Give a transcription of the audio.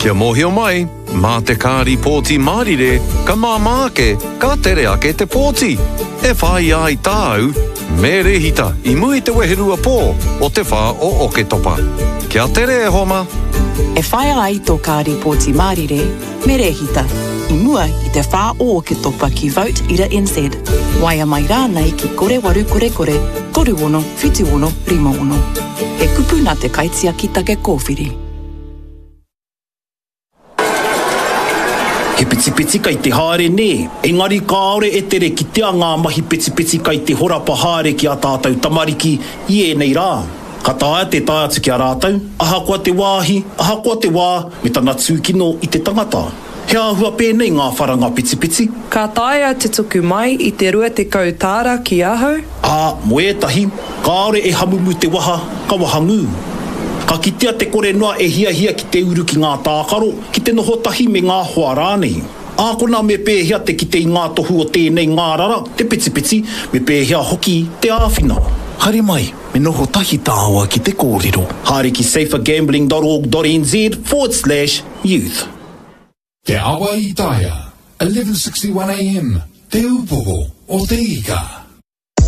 Kia mohio mai, mā te kāri pōti Mārire, ka māke, ka tere ake te pōti. E whai ai tāu, me rehita, I mui te weherua pō, o te whā o Oketopa. Kia tere e homa. E whai ai tō kāri pōti Mārire, me rehita, I mua I te whā o Oketopa ki Vote Ira NZ. Waia mai rānei ki kore waru kore kore, koru ono, whitu ono, rima ono. E kupu nā te kaitia ki take kōwhiri. He piti kai te haere ne, engari kāore e tere ki tea ngā mahi piti kai te horapa haere ki a tātou tamariki I nei rā. Ka tāia te tae atu ki a rātou, ahakoa te wāhi, ahakoa te wā, me tana tūkino I te tangata. He āhua pēnei ngā wharanga piti. Ka tāia te tuku mai I te rua te kautāra ki ahau? Moetahi, kāore e hamumu te waha, ka wahangu. Ka kitea te kore noa e hia ki te uru ki ngā tākaro, ki te noho tahi me ngā hoa rānei. Ākona me pēhia te ki te ngā tohu o tēnei ngā rara, te piti, me pēhia hoki te āwhina. Haere mai, me noho tahi tāua ki te kōrero. Haere ki safergambling.org.nz/youth. Te awa I taia, 11:61 AM, te upogo o te ika.